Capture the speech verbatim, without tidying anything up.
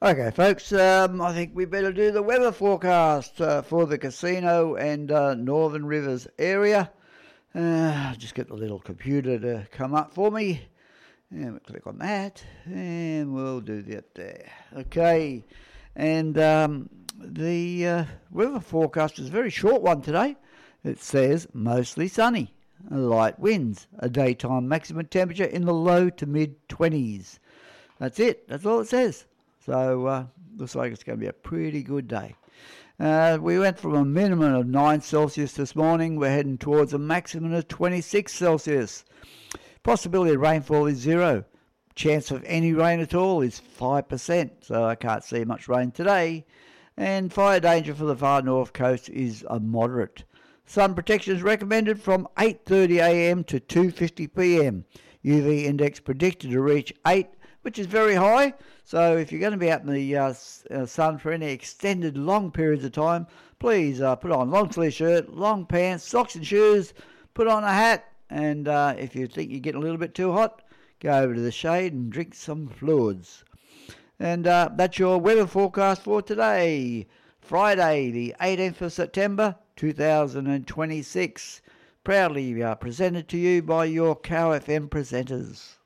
Okay, folks, um, I think we better do the weather forecast uh, for the Casino and uh, Northern Rivers area. Uh, just get the little computer to come up for me. And we'll click on that, and we'll do that there. Okay, and um, the uh, weather forecast is a very short one today. It says mostly sunny, light winds, a daytime maximum temperature in the low to mid twenties. That's it. That's all it says. So uh, looks like it's going to be a pretty good day. Uh, we went from a minimum of nine Celsius this morning. We're heading towards a maximum of twenty-six Celsius. Possibility of rainfall is zero. Chance of any rain at all is five percent, so I can't see much rain today. And fire danger for the far north coast is a moderate. Sun protection is recommended from eight thirty a m to two fifty p m. U V index predicted to reach eight, which is very high. So if you're going to be out in the uh, uh, sun for any extended long periods of time, please uh, put on long sleeve shirt, long pants, socks and shoes, put on a hat, and uh, if you think you're getting a little bit too hot, go over to the shade and drink some fluids. And uh, that's your weather forecast for today, Friday the eighteenth of September two thousand twenty-six. Proudly uh, presented to you by your Cow F M presenters.